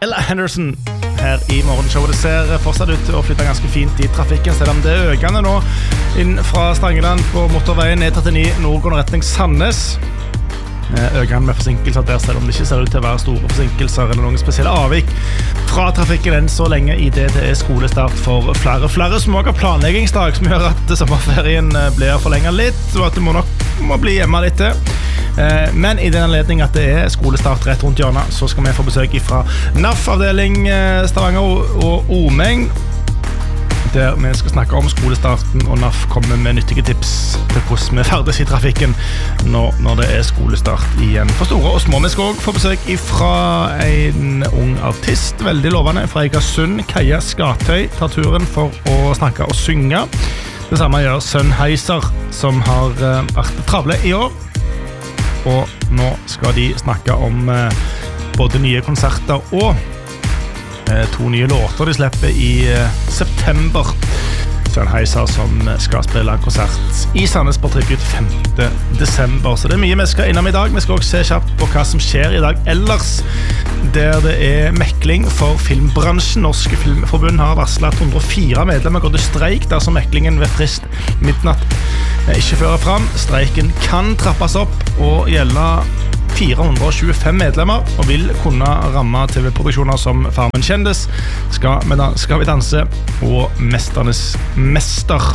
Ella Henderson her I morgenshowet. Det ser fortsatt ut til å flytte ganske fint I trafikken, selv om det økende nå inn fra Stangeland på motorveien E39 nordgående retning Sandnes. Økende med forsinkelser der, selv om det ikke ser ut til å være store forsinkelser eller noen spesielle avvik fra trafikken enn så lenge I det skolestart for flere som også har planleggingsdag, som gjør at sommerferien blir forlenget litt, og at du må bli hjemme litt til. Men I den anledning at det skolestart rett rundt hjørnet, så skal vi få besøk fra NAF-avdeling Stavanger og Omeng, der vi skal snakke om skolestarten, og NAF kommer med nyttige tips til hvordan vi ferdes I trafikken når det skolestart igjen for store og små. Vi skal også få besøk fra en ung artist, veldig lovende, fra Egersund. Kaja Skatøy tar turen for å snakke og synge. Det samme gjør Sennheiser, som har vært travle I år. Og nå skal de snakke om både nye konserter og 2 nye låter de slipper I september. Sennheiser som skal spille en konsert I Sandnes på Tribute 5. desember. Så det mye vi skal innom I dag. Vi skal også se kjapt på hva som skjer I dag ellers, der det mekling for filmbransjen. Norske Filmforbund har varslet at 104 medlemmer går til streik dersom meklingen ved frist midnatt ikke fører frem. Streiken kan trappes opp og gjelde 425 medlemmer og vil kunne ramme TV-produksjoner som Farmen kjendis, Skal vi danse og Mesternes mester.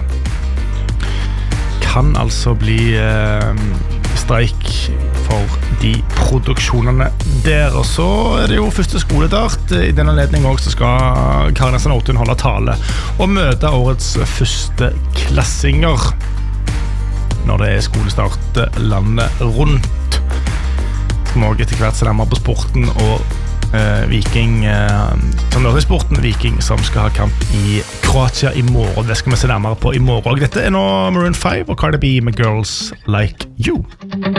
Kan altså bli streik for de produksjonene der. Og så det jo første skoledart. I denne anledning også skal Karin Sanotun holde tale og møte årets første klassinger når det skolestart landet rundt. Skal vi også etter hvert se nærmere på sporten og Viking som det I sporten, Viking som skal ha kamp I Kroatia I morgen. Det skal vi se nærmere på I morgen. Dette nå Maroon 5 og Cardi B med Girls Like You.